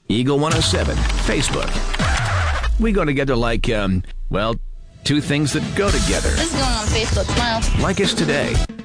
Eagle 107, Facebook. We go together like, two things that go together. This is going on Facebook. Smile. Like us today.